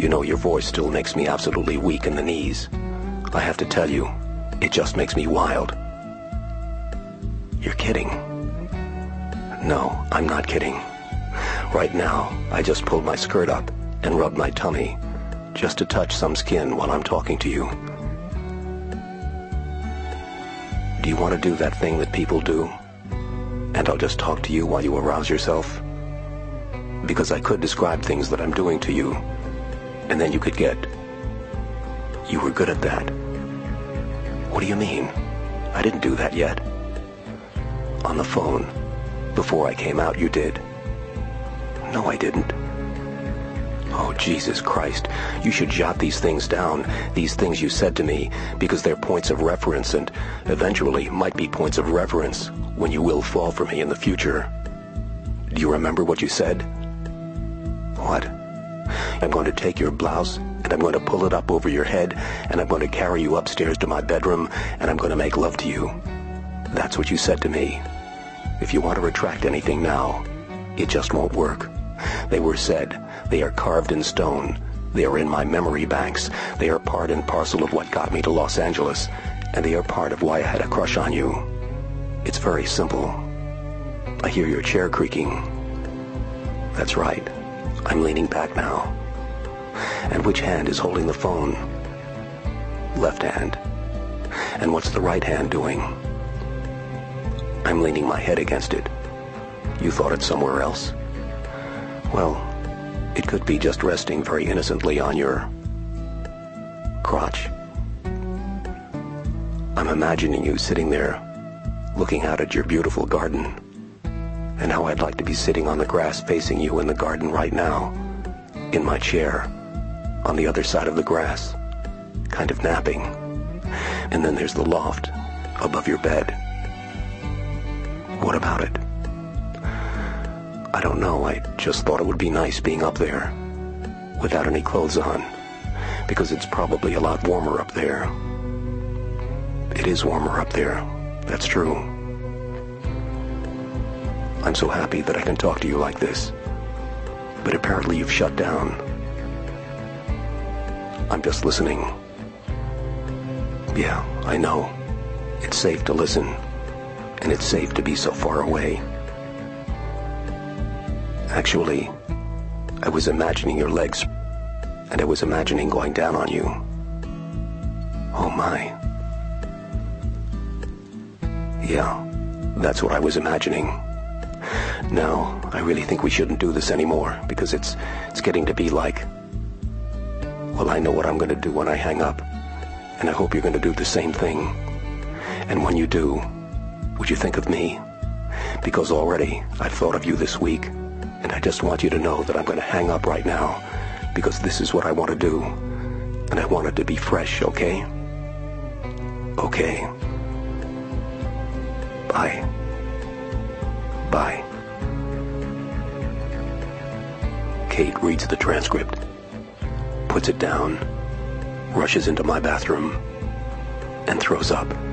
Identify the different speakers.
Speaker 1: You know, your voice still makes me absolutely weak in the knees. I have to tell you, it just makes me wild. You're kidding. No, I'm not kidding. Right now, I just pulled my skirt up and rubbed my tummy just to touch some skin while I'm talking to you. Do you want to do that thing that people do? And I'll just talk to you while you arouse yourself? Because I could describe things that I'm doing to you, and then you could get... You were good at that. What do you mean? I didn't do that yet. On the phone, before I came out, you did. No, I didn't. Oh, Jesus Christ. You should jot these things down, these things you said to me, because they're points of reference and eventually might be points of reference when you will fall for me in the future. Do you remember what you said? What? I'm going to take your blouse and I'm going to pull it up over your head and I'm going to carry you upstairs to my bedroom and I'm going to make love to you. That's what you said to me. If you want to retract anything now, it just won't work. They were said. They are carved in stone. They are in my memory banks. They are part and parcel of what got me to Los Angeles, and they are part of why I had a crush on you. It's very simple. I hear your chair creaking. That's right. I'm leaning back now. And which hand is holding the phone? Left hand. And what's the right hand doing? I'm leaning my head against it. You thought it somewhere else? Well, it could be just resting very innocently on your crotch. I'm imagining you sitting there, looking out at your beautiful garden, and how I'd like to be sitting on the grass facing you in the garden right now, in my chair, on the other side of the grass, kind of napping. And then there's the loft, above your bed. What about it? I don't know, I just thought it would be nice being up there, without any clothes on, because it's probably a lot warmer up there. It is warmer up there, that's true. I'm so happy that I can talk to you like this, but apparently you've shut down. I'm just listening. Yeah, I know. It's safe to listen, and it's safe to be so far away. Actually, I was imagining your legs, and I was imagining going down on you. Oh my. Yeah, that's what I was imagining. Now, I really think we shouldn't do this anymore, because it's getting to be like, well, I know what I'm going to do when I hang up, and I hope you're going to do the same thing. And when you do, would you think of me? Because already I've thought of you this week. And I just want you to know that I'm going to hang up right now, because this is what I want to do, and I want it to be fresh, okay? Okay. Bye. Bye. Kate reads the transcript, puts it down, rushes into my bathroom, and throws up.